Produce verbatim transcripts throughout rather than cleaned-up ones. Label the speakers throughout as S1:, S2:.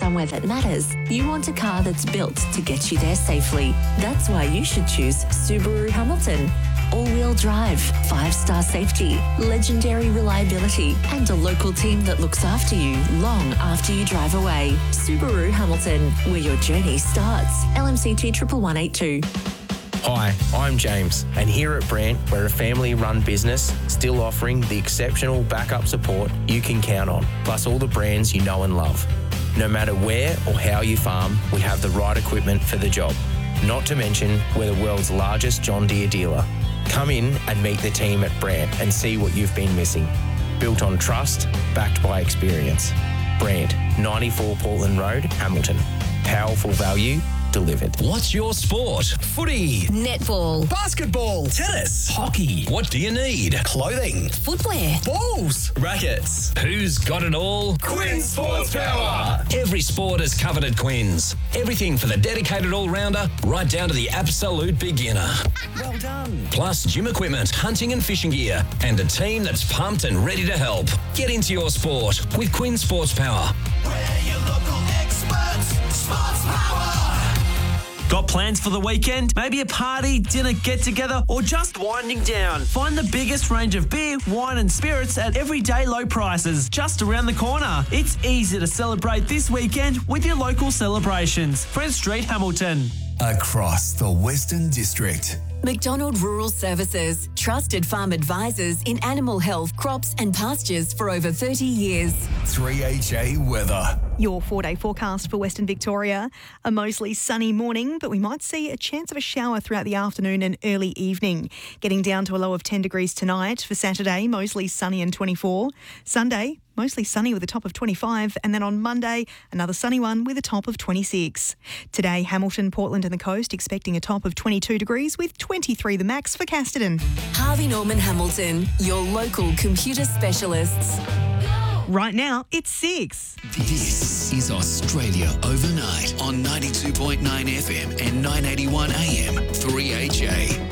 S1: somewhere that matters, you want a car that's built to get you there safely. That's why you should choose Subaru Hamilton. All-wheel drive, five-star safety, legendary reliability, and a local team that looks after you long after you drive away. Subaru Hamilton, where your journey starts. L M C T one one one eight two.
S2: Hi, I'm James, and here at Brandt, we're a family-run business still offering the exceptional backup support you can count on, plus all the brands you know and love. No matter where or how you farm, we have the right equipment for the job. Not to mention, we're the world's largest John Deere dealer. Come in and meet the team at Brandt and see what you've been missing. Built on trust, backed by experience. Brandt, ninety-four Portland Road, Hamilton. Powerful value delivered.
S3: What's your sport? Footy,
S4: netball,
S3: basketball, tennis, hockey. What do you need? Clothing,
S4: footwear,
S3: balls, rackets. Who's got it all? Quinn Sports Power. Every sport is covered at Quinn's. Everything for the dedicated all-rounder, right down to the absolute beginner. Well done. Plus gym equipment, hunting and fishing gear, and a team that's pumped and ready to help. Get into your sport with Quinn Sports Power.
S5: We're your local experts. Sports Power.
S6: Got plans for the weekend? Maybe a party, dinner, get-together, or just winding down? Find the biggest range of beer, wine and spirits at everyday low prices just around the corner. It's easy to celebrate this weekend with your local celebrations. Friend Street, Hamilton.
S7: Across the Western District.
S4: McDonald Rural Services, trusted farm advisors in animal health, crops and pastures for over thirty years.
S7: three H A weather.
S8: Your four-day forecast for Western Victoria. A mostly sunny morning, but we might see a chance of a shower throughout the afternoon and early evening. Getting down to a low of ten degrees tonight. For Saturday, mostly sunny and twenty-four. Sunday, mostly sunny with a top of twenty-five. And then on Monday, another sunny one with a top of twenty-six. Today, Hamilton, Portland and the coast expecting a top of twenty-two degrees with twenty-three the max for Casterton.
S4: Harvey Norman Hamilton, your local computer specialists.
S8: Right now, it's six.
S7: This is Australia Overnight on ninety-two point nine F M and nine eighty-one A M, three H A.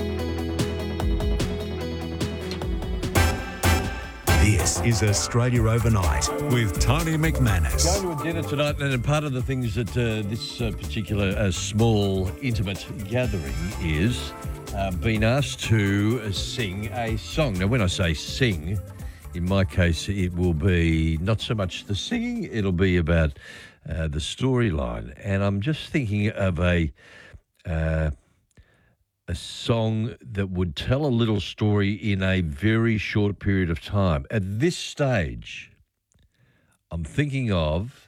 S7: This is Australia Overnight with Tony McManus.
S9: Going to a dinner tonight, and part of the things that uh, this uh, particular uh, small, intimate gathering is uh, being asked to uh, sing a song. Now, when I say sing, in my case, it will be not so much the singing, it'll be about uh, the storyline. And I'm just thinking of a uh, a song that would tell a little story in a very short period of time. At this stage, I'm thinking of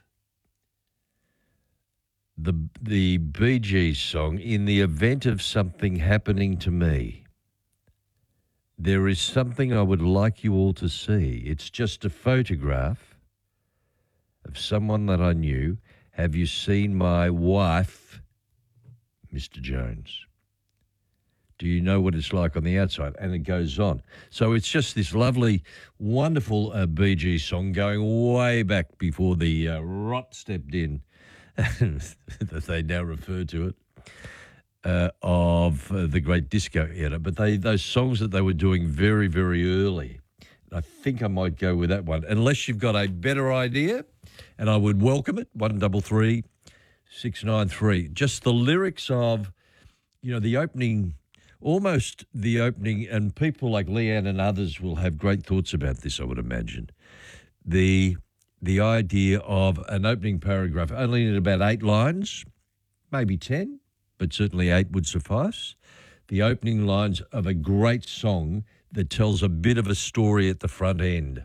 S9: the the Bee Gees song, In the Event of Something Happening to Me. There is something I would like you all to see. It's just a photograph of someone that I knew. Have you seen my wife, Mister Jones? Do you know what it's like on the outside? And it goes on. So it's just this lovely, wonderful uh, Bee Gees song going way back before the uh, rot stepped in, that they now refer to it. Uh, of uh, the great disco era, but they those songs that they were doing very, very early. I think I might go with that one, unless you've got a better idea, and I would welcome it. One double three, six nine three. Just the lyrics of, you know, the opening, almost the opening, and people like Leanne and others will have great thoughts about this, I would imagine. The the idea of an opening paragraph, only in about eight lines, maybe ten. But certainly eight would suffice. The opening lines of a great song that tells a bit of a story at the front end.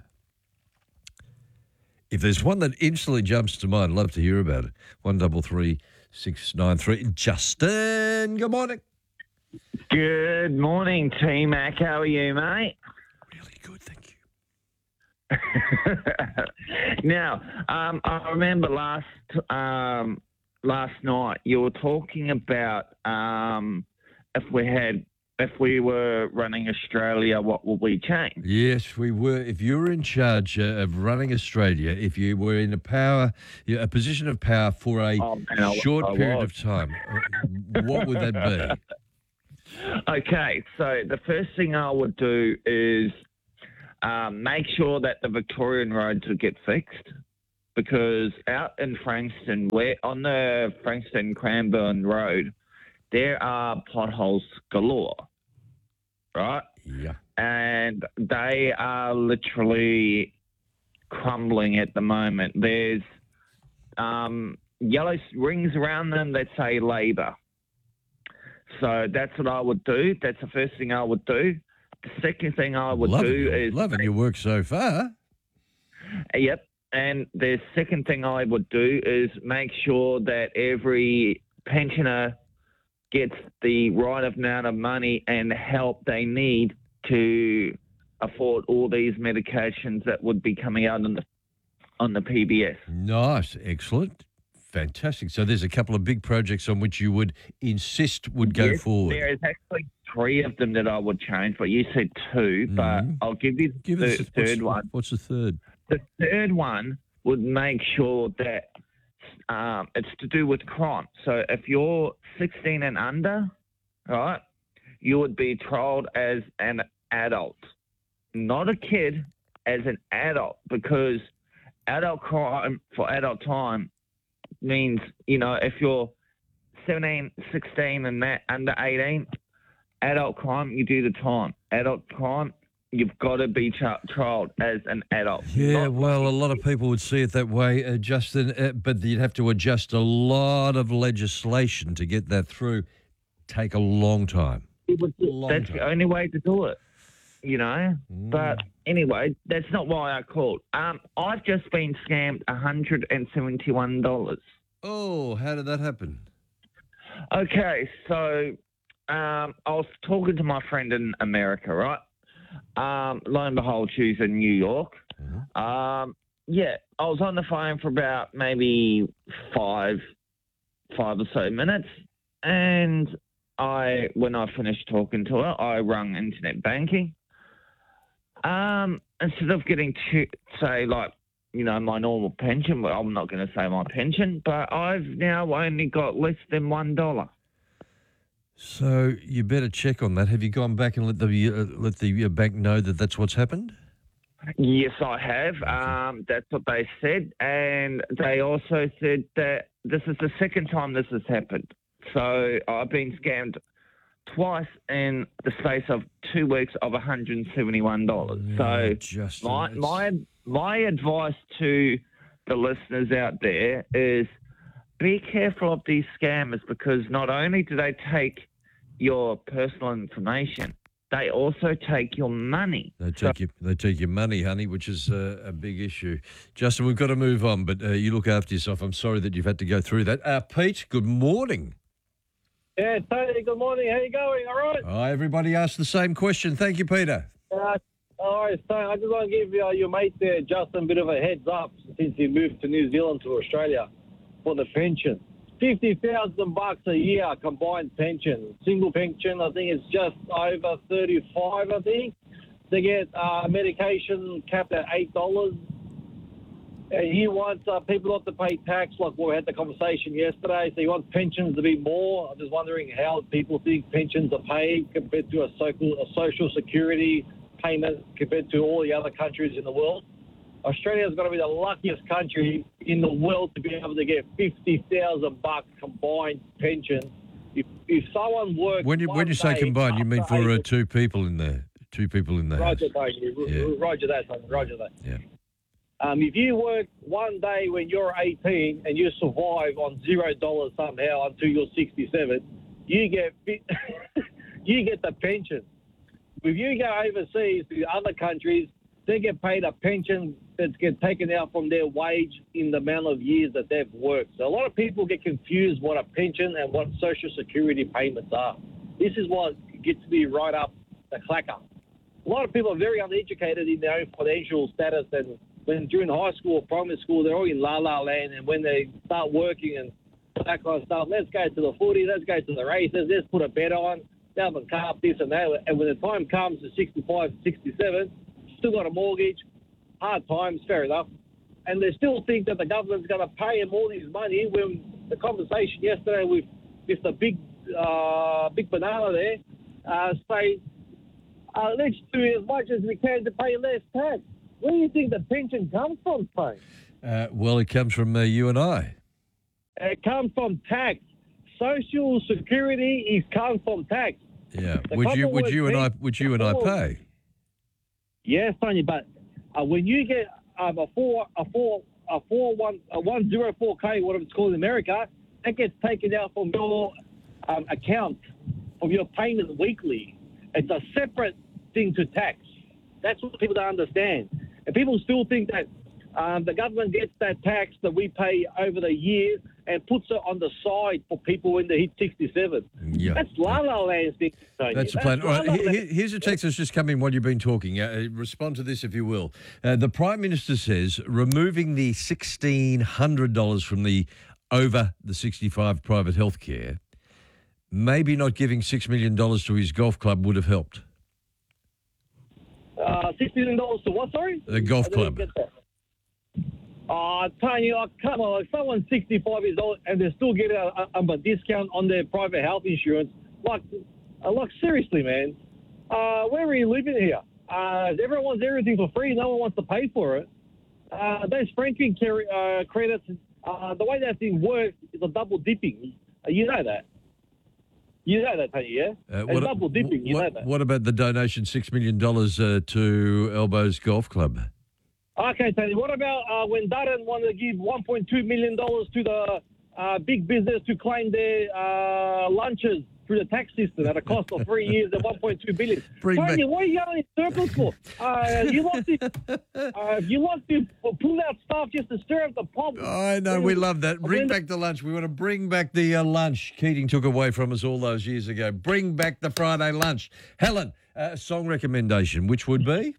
S9: If there's one that instantly jumps to mind, I'd love to hear about it. One double three six nine three. Justin, good morning.
S10: Good morning, T-Mac. How are you, mate?
S9: Really good, thank
S10: you. Now, um, I remember last... Um, Last night, you were talking about um, if we had, if we were running Australia, what will we change?
S9: Yes, we were. If you were in charge uh, of running Australia, if you were in a power, a position of power for a oh, man, short I, I period was. of time, what would that be?
S10: Okay, so the first thing I would do is um, make sure that the Victorian roads would get fixed. because out in Frankston, where on the Frankston Cranbourne Road, there are potholes galore, right?
S9: Yeah.
S10: And they are literally crumbling at the moment. There's um, yellow rings around them that say Labor. So that's what I would do. That's the first thing I would do. The second thing I would
S9: loving
S10: do
S9: your,
S10: is...
S9: Loving your work so far.
S10: Yep. And the second thing I would do is make sure that every pensioner gets the right amount of money and help they need to afford all these medications that would be coming out on the on the P B S.
S9: Nice. Excellent. Fantastic. So there's a couple of big projects on which you would insist would go
S10: Yes,
S9: forward.
S10: there is actually three of them that I would change, but you said two,
S9: Mhm.
S10: but I'll give you the
S9: Give
S10: third,
S9: us what's,
S10: third one.
S9: What's the third?
S10: The third one would make sure that um, it's to do with crime. So if you're sixteen and under, right, you would be trialed as an adult, not a kid, as an adult, because adult crime for adult time means, you know, if you're seventeen, sixteen and that under eighteen, adult crime, you do the time. Adult crime, you've got to be tra- trialed as an adult.
S9: Yeah,
S10: Not-
S9: well, a lot of people would see it that way, uh, Justin, uh, but you'd have to adjust a lot of legislation to get that through. Take a long time.
S10: It was-
S9: Long
S10: that's
S9: time.
S10: the only way to do it, you know.
S9: Mm.
S10: But anyway, that's not why I called. Um, I've just been scammed one hundred seventy-one dollars.
S9: Oh, how did that happen?
S10: Okay, so um, I was talking to my friend in America, right? Um, lo and behold, she's in New York.
S9: Mm-hmm.
S10: Um, yeah, I was on the phone for about maybe five, five or so minutes, and I, when I finished talking to her, I rung internet banking. Um, instead of getting to say like, you know, my normal pension, well, I'm not going to say my pension, but I've now only got less than one dollar.
S9: So you better check on that. Have you gone back and let the uh, let the uh, bank know that that's what's happened?
S10: Yes, I have. Um, that's what they said, and they also said that this is the second time this has happened. So I've been scammed twice in the space of two weeks of one hundred seventy-one dollars. So
S9: Justin,
S10: my
S9: it's-
S10: my my advice to the listeners out there is be careful of these scammers, because not only do they take your personal information, they also take your money.
S9: They take your they take your money, honey, which is uh, a big issue. Justin, we've got to move on, but uh, you look after yourself. I'm sorry that you've had to go through that. Uh, Pete, good morning.
S11: Yeah, Tony, good morning. How you going? All right?
S9: Oh, everybody asked the same question. Thank you, Peter.
S11: Uh, all right, Tony, I just want to give uh, your mate there, Justin, a bit of a heads up since he moved to New Zealand to Australia for the pension. fifty thousand bucks a year combined pension. Single pension, I think it's just over thirty-five, I think. They get uh, medication capped at eight dollars. And he wants uh, people not to pay tax, like we had the conversation yesterday. So he wants pensions to be more. I'm just wondering how people think pensions are paid compared to a social, a social security payment compared to all the other countries in the world. Australia's got to be the luckiest country in the world to be able to get fifty thousand bucks combined pension. If, if someone works,
S9: When you when you say combined, you mean for uh, two people in there, two people in the
S11: Roger,
S9: house.
S11: that,
S9: Yeah.
S11: Roger that, son, Roger that.
S9: Yeah.
S11: Um, if you work one day when you're eighteen and you survive on zero dollars somehow until you're sixty-seven, you get you get the pension. If you go overseas to other countries, they get paid a pension that gets taken out from their wage in the amount of years that they've worked. So a lot of people get confused what a pension and what social security payments are. This is what gets me right up the clacker. A lot of people are very uneducated in their own financial status, and when during high school or primary school, they're all in la la land, and when they start working and that kind of stuff, let's go to the footy, let's go to the races, let's put a bet on, they have a car, this and that, and when the time comes to sixty-five, sixty-seven, still got a mortgage, hard times, fair enough, and they still think that the government's going to pay them all this money when the conversation yesterday with Mister Big, uh, Big Banana there, uh, say, uh, let's do as much as we can to pay less tax. Where do you think the pension comes from, Tony?
S9: Uh, well, it comes from uh, you and I.
S11: It comes from tax. Social security is comes from tax.
S9: Yeah.
S11: The
S9: Would you? Would
S11: Commonwealth
S9: you and I?
S11: pays
S9: Would you and I
S11: all-
S9: pay?
S11: Yes, Tony, but uh, when you get um, a four, a four, a four one, a one zero four k, whatever it's called in America, that gets taken out from your um, account, from your payment weekly. It's a separate thing to tax. That's what people don't understand, and people still think that um, the government gets that tax that we pay over the years and puts it on the side for people when they hit sixty-seven.
S9: Yeah.
S11: That's La La Land thing, Tony.
S9: That's the plan. All
S11: La
S9: right,
S11: La
S9: he-
S11: Land.
S9: he- here's a text that's just come in while you've been talking. Uh, respond to this if you will. Uh, the Prime Minister says removing the sixteen hundred dollars from the over the sixty-five private health care, maybe not giving six million dollars to his golf club would have helped.
S11: Uh, six million dollars to what? Sorry,
S9: The golf
S11: I didn't
S9: club.
S11: get that. Uh, Tony, oh, come on. If someone's sixty-five years old and they still get a, a, a discount on their private health insurance, like, uh, like seriously, man, uh, where are you living here? Uh, everyone wants everything for free. No one wants to pay for it. Uh, those franking carry, uh, credits, uh, the way that thing works is a double dipping. Uh, you know that. You know that, Tony, yeah?
S9: Uh,
S11: it's double dipping. You
S9: what,
S11: know that.
S9: what about the donation, six million dollars uh, to Elbows Golf Club?
S11: Okay, Tony, what about uh, when Durden wanted to give one point two million dollars to the uh, big business to claim their uh, lunches through the tax system at a cost of three years at one point two billion dollars?
S9: Bring
S11: Tony,
S9: back-
S11: what are you going in circles for? Uh, you like to, uh, you like to pull out stuff just to stir up the pot.
S9: I know, we love that. Bring back the lunch. We want to bring back the uh, lunch Keating took away from us all those years ago. Bring back the Friday lunch. Helen, uh, song recommendation, which would be?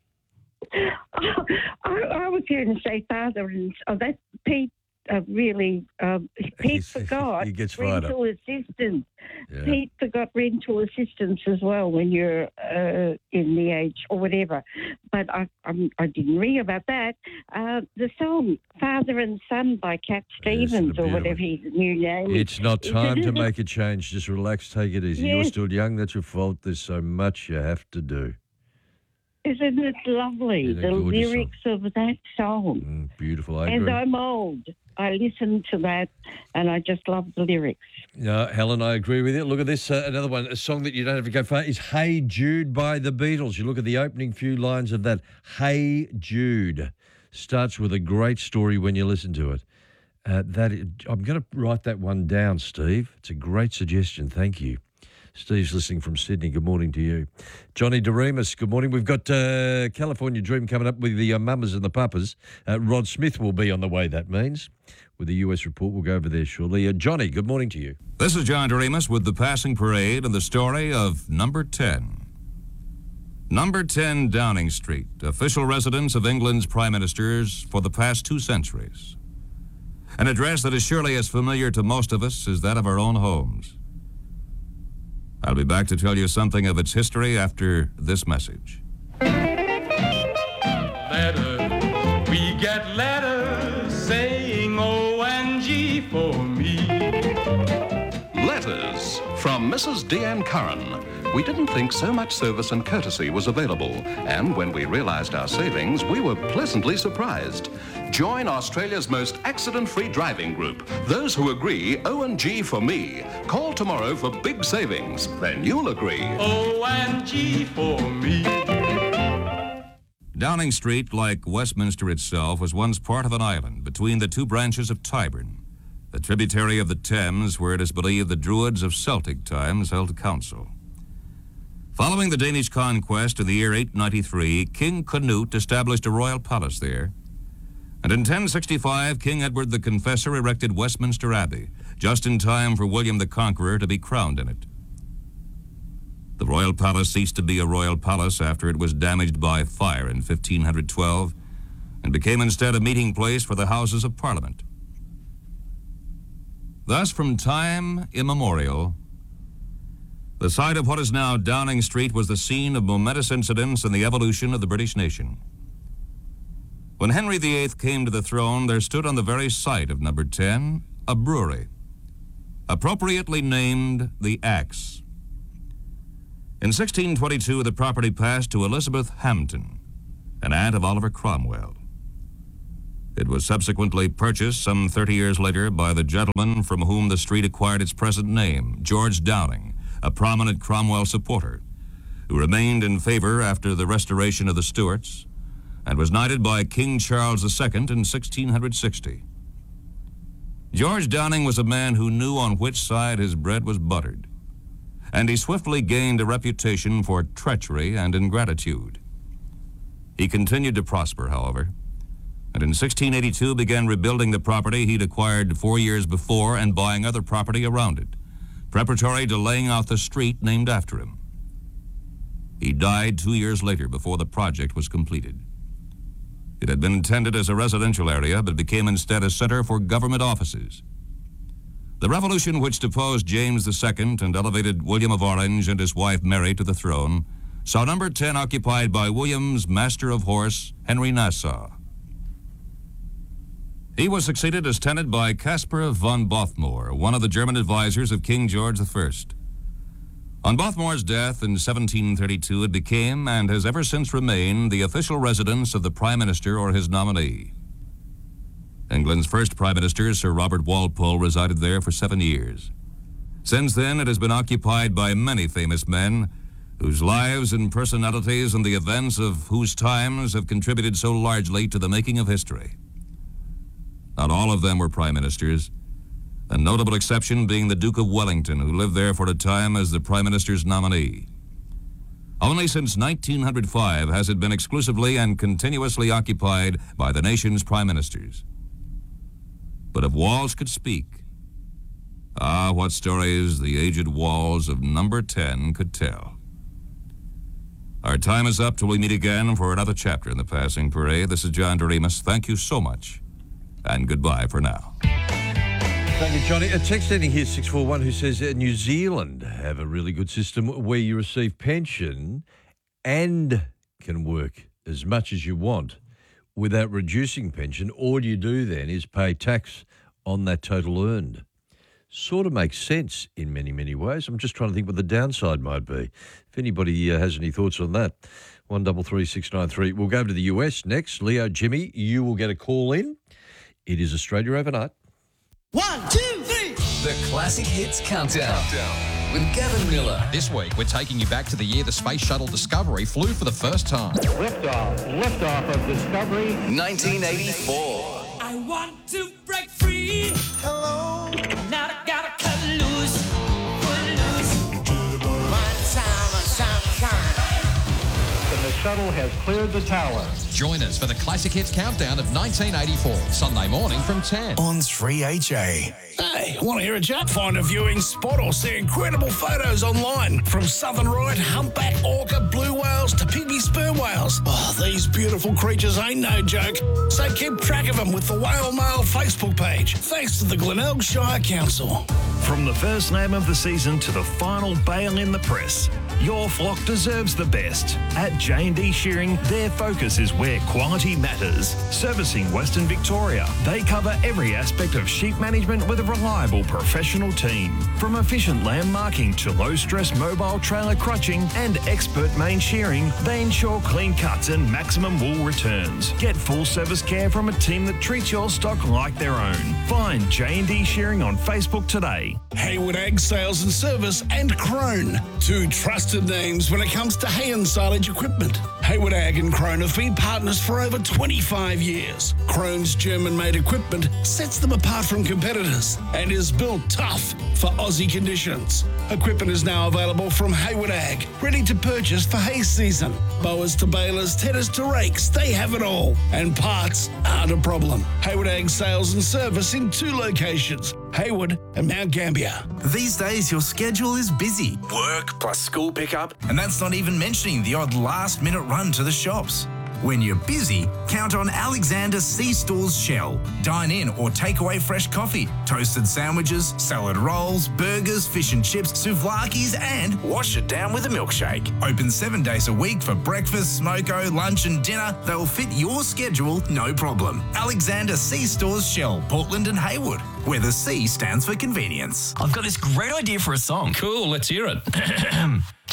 S12: I, I was going to say father and oh, that's Pete. Uh, really, um, Pete forgot
S9: he gets fired up.
S12: rental assistance.
S9: Yeah.
S12: Pete forgot rental assistance as well when you're uh, in the age or whatever. But I, I'm, I didn't read about that. Uh, the song "Father and Son" by Cat Stevens or whatever his new name is.
S9: It's not
S12: Is
S9: time
S12: it-
S9: to make a change. Just relax, take it easy. You're
S12: Yes.
S9: still young. That's your fault. There's so much you have to do.
S12: Isn't it lovely?
S9: It's a
S12: The
S9: gorgeous
S12: lyrics of that song.
S9: Mm, beautiful. I
S12: and
S9: agree.
S12: I'm old. I listen to that and I just love the lyrics.
S9: No, Helen, I agree with you. Look at this. Uh, another one. A song that you don't have to go far is Hey Jude by the Beatles. You look at the opening few lines of that. Hey Jude starts with a great story when you listen to it. Uh, that is, I'm going to write that one down, Steve. It's a great suggestion. Thank you. Steve's listening from Sydney. Good morning to you. Johnny DeRemus, good morning. We've got uh, California Dream coming up with the uh, mamas and the papas. Uh, Rod Smith will be on the way, that means, with the U S report. We'll go over there shortly. Uh, Johnny, good morning to you.
S13: This is John DeRemus with the passing parade and the story of Number ten. Number ten Downing Street, official residence of England's prime ministers for the past two centuries. An address that is surely as familiar to most of us as that of our own homes. I'll be back to tell you something of its history after this message.
S5: Letters, we get letters saying O N G for me.
S14: Letters from Missus D N Curran. We didn't think so much service and courtesy was available, and when we realized our savings, we were pleasantly surprised. Join Australia's most accident-free driving group. Those who agree, O and G for me. Call tomorrow for big savings. Then you'll agree.
S5: O N G for me.
S13: Downing Street, like Westminster itself, was once part of an island between the two branches of Tyburn, the tributary of the Thames where it is believed the Druids of Celtic times held council. Following the Danish conquest in the year eight ninety-three, King Canute established a royal palace there. And in ten sixty-five, King Edward the Confessor erected Westminster Abbey, just in time for William the Conqueror to be crowned in it. The royal palace ceased to be a royal palace after it was damaged by fire in fifteen twelve and became instead a meeting place for the Houses of Parliament. Thus, from time immemorial, the site of what is now Downing Street was the scene of momentous incidents in the evolution of the British nation. When Henry the Eighth came to the throne, there stood on the very site of Number ten a brewery, appropriately named the Axe. In sixteen twenty-two, the property passed to Elizabeth Hampton, an aunt of Oliver Cromwell. It was subsequently purchased some thirty years later by the gentleman from whom the street acquired its present name, George Downing, a prominent Cromwell supporter, who remained in favor after the restoration of the Stuarts and was knighted by King Charles the Second in sixteen sixty. George Downing was a man who knew on which side his bread was buttered, and he swiftly gained a reputation for treachery and ingratitude. He continued to prosper, however, and in sixteen eighty-two began rebuilding the property he'd acquired four years before and buying other property around it, preparatory to laying out the street named after him. He died two years later before the project was completed. It had been intended as a residential area, but became instead a center for government offices. The revolution which deposed James the Second and elevated William of Orange and his wife Mary to the throne saw number ten occupied by William's master of horse, Henry Nassau. He was succeeded as tenant by Caspar von Bothmore, one of the German advisors of King George the First. On Bothmore's death in seventeen thirty-two, it became, and has ever since remained, the official residence of the Prime Minister or his nominee. England's first Prime Minister, Sir Robert Walpole, resided there for seven years. Since then, it has been occupied by many famous men, whose lives and personalities and the events of whose times have contributed so largely to the making of history. Not all of them were prime ministers, a notable exception being the Duke of Wellington, who lived there for a time as the prime minister's nominee. Only since nineteen oh five has it been exclusively and continuously occupied by the nation's prime ministers. But if walls could speak, ah, what stories the aged walls of number ten could tell. Our time is up till we meet again for another chapter in the Passing Parade. This is John Doremus. Thank you so much, and goodbye for now.
S9: Thank you, Johnny. A text ending here, six four one, who says uh, New Zealand have a really good system where you receive pension and can work as much as you want without reducing pension. All you do then is pay tax on that total earned. Sort of makes sense in many, many ways. I'm just trying to think what the downside might be. If anybody uh, has any thoughts on that, one double three six nine three. We'll go to the U S next. Leo, Jimmy, you will get a call in. It is Australia Overnight.
S15: One, two, three. The Classic Hits Countdown. Countdown with Gavin Miller.
S16: This week, we're taking you back to the year the Space Shuttle Discovery flew for the first time.
S11: Liftoff. Liftoff of Discovery.
S15: nineteen eighty-four.
S17: I want to break free. Hello. Now I gotta cut loose. Cut loose. One time of sunshine.
S11: And the shuttle has cleared the tower.
S16: Join us for the Classic Hits Countdown of nineteen eighty-four, Sunday morning from ten.
S15: On three H A.
S18: Hey, want to hear a chat? Find a viewing spot or see incredible photos online from southern right, humpback, orca, blue whales to pygmy sperm whales. Oh, these beautiful creatures ain't no joke. So keep track of them with the Whale Mail Facebook page. Thanks to the Glenelg Shire Council.
S19: From the first lamb of the season to the final bale in the press, your flock deserves the best. At J and D Shearing, their focus is where quality matters. Servicing Western Victoria, they cover every aspect of sheep management with a reliable professional team. From efficient lamb marking to low-stress mobile trailer crutching and expert main shearing, they ensure clean cuts and maximum wool returns. Get full service care from a team that treats your stock like their own. Find J and D Shearing on Facebook today.
S18: Hayward Ag Sales and Service and Crone, two trusted names when it comes to hay and silage equipment. Hayward Ag and Crone have been partners for over twenty-five years. Crone's German-made equipment sets them apart from competitors and is built tough for Aussie conditions. Equipment is now available from Hayward Ag, ready to purchase for hay season. Mowers to balers, tedders to rakes, they have it all. And parts aren't a problem. Hayward Ag Sales and Service in two locations, Hayward and Mount Gambier.
S20: These days, your schedule is busy. Work plus school pickup, and that's not even mentioning the odd last-minute run to the shops. When you're busy, count on Alexander C-Stores Shell. Dine in or take away fresh coffee, toasted sandwiches, salad rolls, burgers, fish and chips, souvlakis, and wash it down with a milkshake. Open seven days a week for breakfast, smoko, lunch and dinner. They'll fit your schedule, no problem. Alexander C-Stores Shell, Portland and Hayward, where the C stands for convenience.
S21: I've got this great idea for a song.
S3: Cool, let's hear it.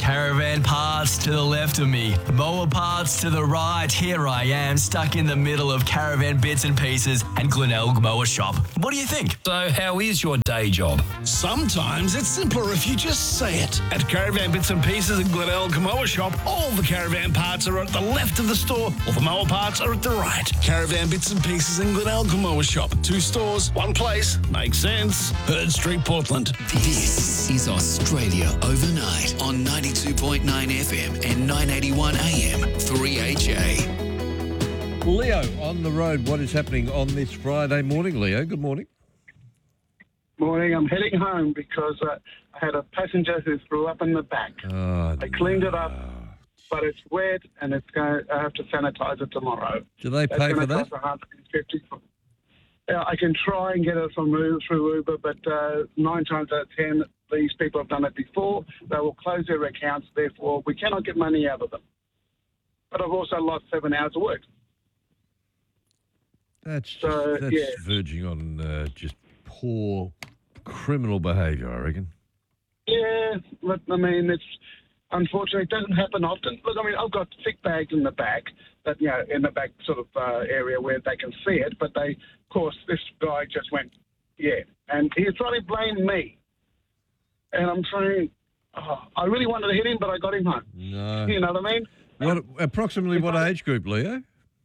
S21: Caravan parts to the left of me, mower parts to the right. Here I am, stuck in the middle of Caravan Bits and Pieces and Glenelg Mower Shop. What do you think?
S3: So how is your day job?
S18: Sometimes it's simpler if you just say it. At Caravan Bits and Pieces and Glenelg Mower Shop, all the caravan parts are at the left of the store, all the mower parts are at the right. Caravan Bits and Pieces and Glenelg Mower Shop. Two stores, one place. Makes sense. Herd Street, Portland.
S7: This is Australia Overnight on ninety-two point nine F M and nine eighty-one A M three H A.
S9: Leo on the road. What is happening on this Friday morning, Leo? Good morning.
S22: Morning. I'm heading home because uh, I had a passenger who threw up in the back.
S9: Oh,
S22: I cleaned it up, but it's wet and it's going. I have to sanitize it tomorrow.
S9: Do they
S22: That's
S9: pay
S22: gonna
S9: for that?
S22: cost one hundred fifty dollars. Yeah, I can try and get it from Uber, through Uber, but uh, nine times out of ten, these people have done it before. They will close their accounts, therefore we cannot get money out of them. But I've also lost seven hours of work.
S9: That's just,
S22: So,
S9: that's
S22: yeah.
S9: verging on uh, just poor criminal behaviour, I reckon.
S22: Yeah, but I mean, it's unfortunately it doesn't happen often. Look, I mean, I've got thick bags in the back, that you know, in the back sort of uh, area where they can see it. But they, of course, this guy just went, yeah, and he's trying to blame me. And I'm trying. Oh, I really wanted to hit him, but I got him home.
S9: No.
S22: You know what I mean?
S9: What approximately what age group, Leo?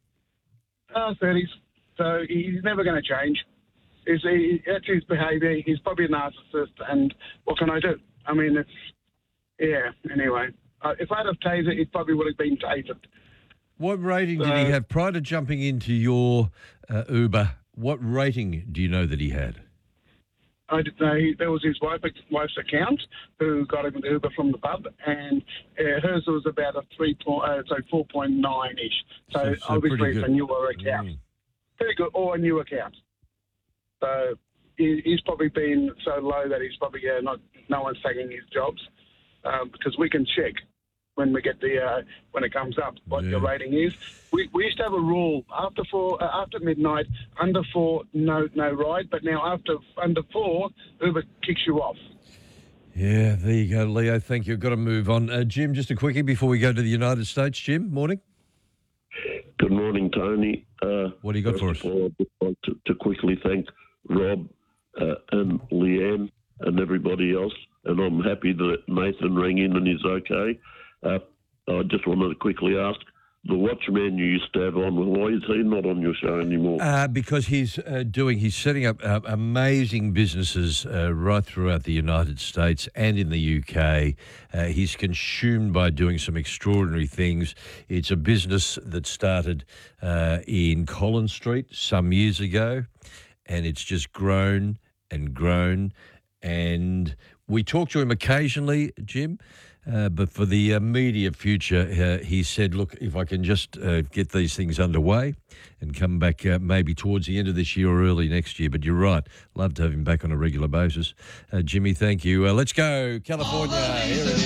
S22: Uh, thirties. So he's never going to change. Is he, that's his behaviour. He's probably a narcissist, and what can I do? I mean, it's yeah. Anyway, uh, if I'd have tasered, it probably would have been tasered.
S9: What rating did
S22: So-
S9: he have prior to jumping into your uh, Uber? What rating do you know that he had?
S22: I did know he, there was his wife, wife's account who got him the Uber from the pub, and uh, hers was about a three point, uh, so four point nine ish. So,
S9: So- so
S22: obviously
S9: pretty
S22: it's a
S9: good.
S22: newer account, pretty good, or a new account. So he, he's probably been so low that he's probably uh, not. No one's taking his jobs um, because we can check when we get the uh, when it comes up what your rating is. We, we used to have a rule after four, uh, after midnight, under four, no no ride. But now after under four, Uber kicks you off.
S9: Yeah, there you go, Leo. Thank you. Got to move on. Uh, Jim, just a quickie before we go to the United States. Jim, morning.
S23: Good morning, Tony. Uh,
S9: what do you got for us?
S23: First of all, I just want to, to quickly thank Rob uh, and Leanne and everybody else, and I'm happy that Nathan rang in and is okay. Uh, I just wanted to quickly ask, the watchman you used to have on, why is he not on your show anymore?
S9: Uh, because he's uh, doing, he's setting up uh, amazing businesses uh, right throughout the United States and in the U K. Uh, he's consumed by doing some extraordinary things. It's a business that started uh, in Collins Street some years ago, and it's just grown and grown. And we talk to him occasionally, Jim. Uh, but for the uh, immediate future, uh, he said, look, if I can just uh, get these things underway and come back uh, maybe towards the end of this year or early next year. But you're right. Love to have him back on a regular basis. Uh, Jimmy, thank you. Uh, let's go, California. Here it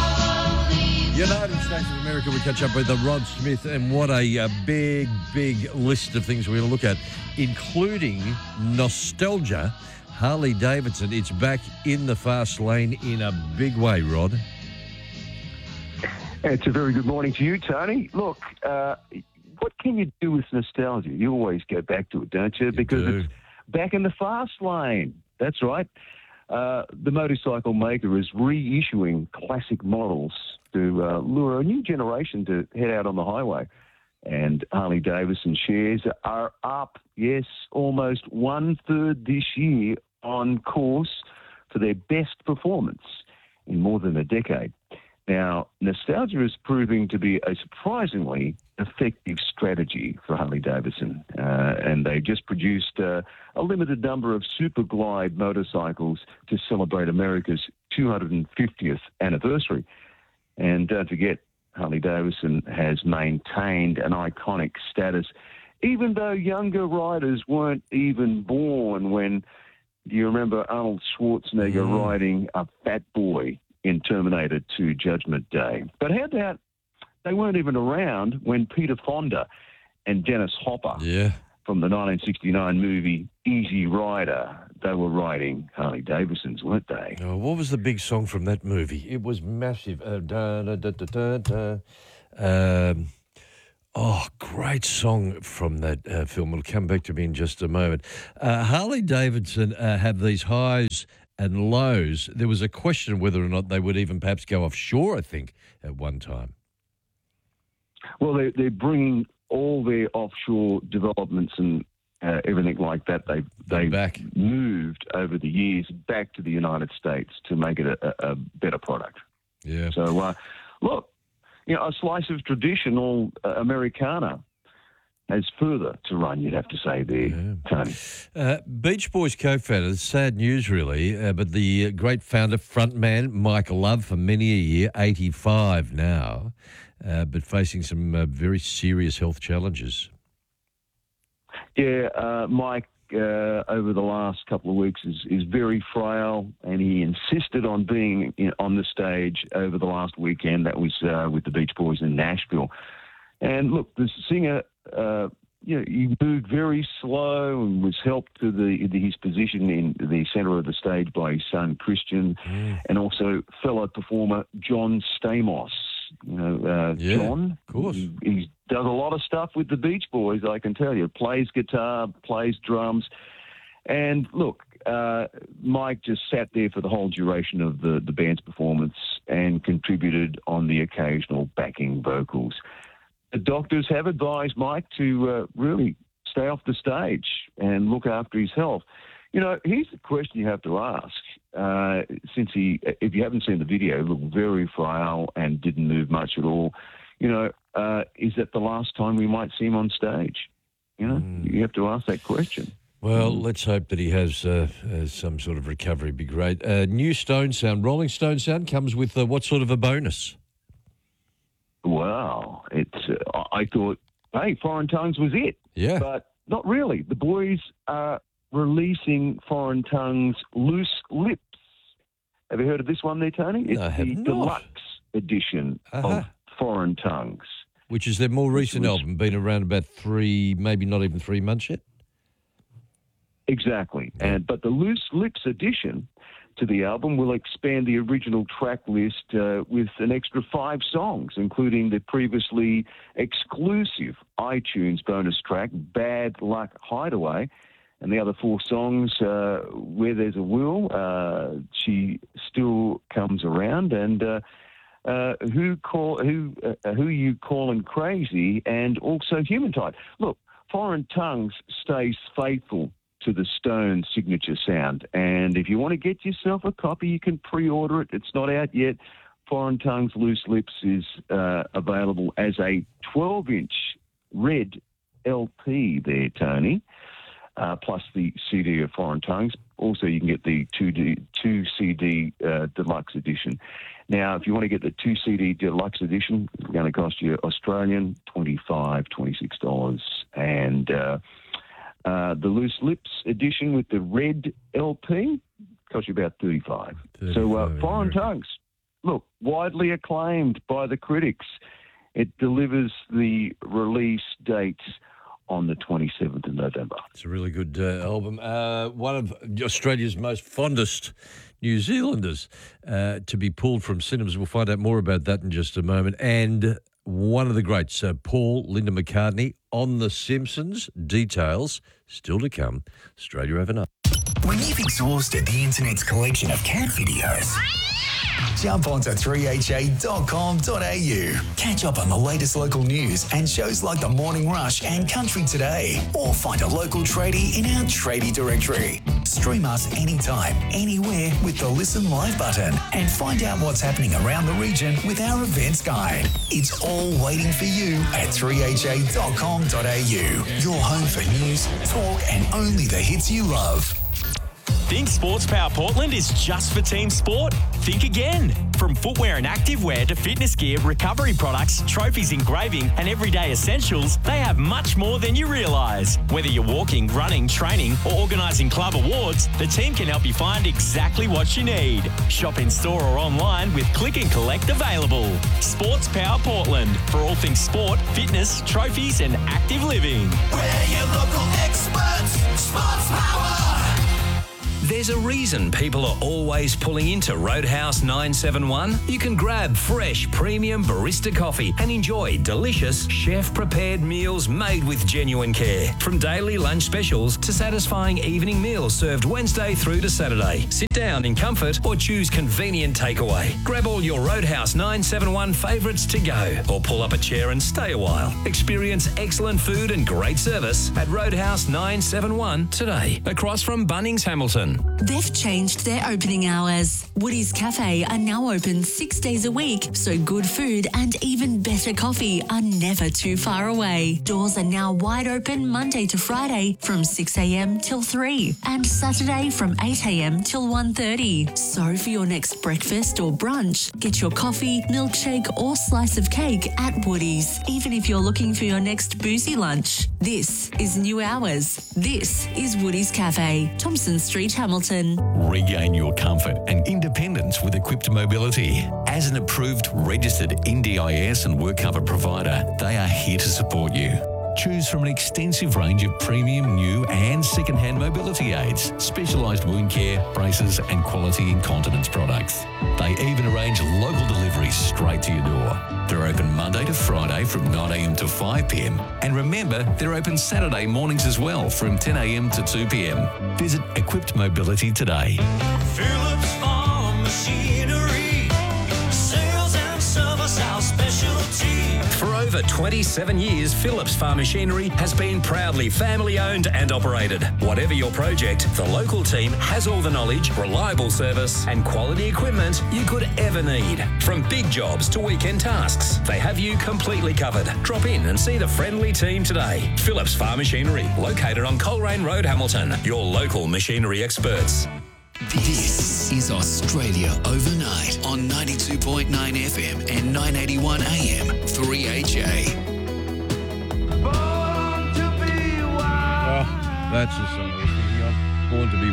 S9: is. United States of America, we catch up with the Rod Smith, and what a, uh big, big list of things we're going to look at, including nostalgia. Harley Davidson, it's back in the fast lane in a big way, Rod.
S24: It's a very good morning to you, Tony. Look, uh, what can you do with nostalgia? You always go back to it, don't you? Because
S9: do.
S24: it's back in the fast lane. That's right. Uh, the motorcycle maker is reissuing classic models to uh, lure a new generation to head out on the highway. And Harley Davidson shares are up, yes, almost one-third this year, on course for their best performance in more than a decade. Now, nostalgia is proving to be a surprisingly effective strategy for Harley Davidson, uh, and they just produced uh, a limited number of Super Glide motorcycles to celebrate America's two hundred fiftieth anniversary. And don't forget, Harley Davidson has maintained an iconic status, even though younger riders weren't even born when, do you remember Arnold Schwarzenegger
S9: Mm.
S24: riding a fat boy in Terminator two Judgment Day? But how about they weren't even around when Peter Fonda and Dennis Hopper
S9: yeah.
S24: from the nineteen sixty-nine movie Easy Rider. They were riding Harley Davidsons, weren't they?
S9: Oh, what was the big song from that movie? It was massive. Uh, da, da, da, da, da, da. Um, oh, great song from that uh, film. It'll come back to me in just a moment. Uh, Harley Davidson uh, have these highs and lows. There was a question whether or not they would even perhaps go offshore, I think, at one time.
S24: Well, they're, they're bringing all their offshore developments and uh, everything like that. They they
S9: back.
S24: moved over the years back to the United States to make it a, a better product.
S9: Yeah.
S24: So, uh, look, you know, a slice of traditional uh, Americana has further to run, you'd have to say there, yeah. Tony.
S9: Uh, Beach Boys co-founder, sad news really, uh, but the uh, great founder, frontman, Mike Love, for many a year, eighty-five now, uh, but facing some uh, very serious health challenges.
S24: Yeah, uh, Mike, uh, over the last couple of weeks, is, is very frail, and he insisted on being in, on the stage over the last weekend. That was uh, with the Beach Boys in Nashville. And look, the singer, uh, you know, he moved very slow and was helped to the, the his position in the centre of the stage by his son Christian, mm. and also fellow performer John Stamos. You know, uh,
S9: yeah,
S24: John,
S9: of course,
S24: he, he does a lot of stuff with the Beach Boys. I can tell you, plays guitar, plays drums, and look, uh, Mike just sat there for the whole duration of the the band's performance and contributed on the occasional backing vocals. The doctors have advised Mike to uh, really stay off the stage and look after his health. You know, here's the question you have to ask. Uh, since he, if you haven't seen the video, looked very frail and didn't move much at all. You know, uh, is that the last time we might see him on stage? You know, mm. you have to ask that question.
S9: Well, let's hope that he has uh, uh, some sort of recovery. Be great. Uh, new Stone Sound, Rolling Stone Sound comes with uh, what sort of a bonus?
S24: Well, it's. Uh, I thought, hey, Foreign Tongues was it.
S9: Yeah.
S24: But not really. The boys are releasing Foreign Tongues' Loose Lips. Have you heard of this one there, Tony? It's
S9: no, I have
S24: the
S9: not.
S24: deluxe edition
S9: uh-huh.
S24: of Foreign Tongues.
S9: Which is their more recent
S24: was,
S9: album, been around about three, maybe not even three months yet?
S24: Exactly. And But the Loose Lips edition to the album will expand the original track list uh, with an extra five songs, including the previously exclusive iTunes bonus track, Bad Luck Hideaway, and the other four songs, uh, Where There's a Will, uh, She Still Comes Around, and uh, uh, Who Call Who uh, Who You Calling Crazy, and also Human Tide. Look, Foreign Tongues stays faithful to the Stone signature sound. And if you want to get yourself a copy, you can pre-order it. It's not out yet. Foreign Tongues Loose Lips is uh, available as a twelve-inch red L P there, Tony, uh, plus the C D of Foreign Tongues. Also, you can get the two, D, two C D uh, deluxe edition. Now, if you want to get the two C D deluxe edition, it's going to cost you Australian twenty-five dollars, twenty-six dollars. And uh, Uh, the Loose Lips edition with the red L P costs you about thirty-five dollars. So uh, Foreign Tongues, look, widely acclaimed by the critics. It delivers the release date on the twenty-seventh of November.
S9: It's a really good uh, album. Uh, one of Australia's most fondest New Zealanders uh, to be pulled from cinemas. We'll find out more about that in just a moment. And one of the greats, uh, Paul Linda McCartney, on The Simpsons. Details still to come. Australia Overnight.
S1: When you've exhausted the internet's collection of cat videos, jump onto three h a dot com dot a u. Catch up on the latest local news and shows like The Morning Rush and Country Today. Or find a local tradie in our tradie directory. Stream us anytime, anywhere with the Listen Live button and find out what's happening around the region with our events guide. It's all waiting for you at three h a dot com dot a u. Your home for news, talk and only the hits you love.
S2: Think Sports Power Portland is just for team sport? Think again. From footwear and activewear to fitness gear, recovery products, trophies, engraving, and everyday essentials, they have much more than you realise. Whether you're walking, running, training, or organising club awards, the team can help you find exactly what you need. Shop in store or online with Click and Collect available. Sports Power Portland for all things sport, fitness, trophies, and active living.
S15: We're your local experts. Sports Power.
S3: There's a reason people are always pulling into Roadhouse nine seven one. You can grab fresh, premium barista coffee and enjoy delicious, chef-prepared meals made with genuine care. From daily lunch specials to satisfying evening meals served Wednesday through to Saturday. Sit down in comfort or choose convenient takeaway. Grab all your Roadhouse nine seven one favourites to go or pull up a chair and stay a while. Experience excellent food and great service at Roadhouse nine seven one today, across from Bunnings Hamilton.
S4: They've changed their opening hours. Woody's Cafe are now open six days a week, so good food and even better coffee are never too far away. Doors are now wide open Monday to Friday from six a.m. till three and Saturday from eight a.m. till one thirty. So for your next breakfast or brunch, get your coffee, milkshake or slice of cake at Woody's, even if you're looking for your next boozy lunch. This is New Hours. This is Woody's Cafe, Thompson Street, Hamilton.
S6: Regain your comfort and independence with Equipped Mobility. As an approved, registered N D I S and work cover provider, they are here to support you. Choose from an extensive range of premium, new and second-hand mobility aids, specialised wound care, braces and quality incontinence products. They even arrange local deliveries straight to your door. They're open Monday to Friday from nine a.m. to five p.m. And remember, they're open Saturday mornings as well from ten a.m. to two p.m. Visit Equipped Mobility today.
S17: Phillips Farm Machinery, sales and service our specialty.
S3: For over twenty-seven years, Phillips Farm Machinery has been proudly family-owned and operated. Whatever your project, the local team has all the knowledge, reliable service and quality equipment you could ever need. From big jobs to weekend tasks, they have you completely covered. Drop in and see the friendly team today. Phillips Farm Machinery, located on Coleraine Road, Hamilton. Your local machinery experts.
S7: This is Australia Overnight on ninety-two point nine F M and nine eighty-one A M three H A.
S9: Oh, that's the song I was thinking of. Born to be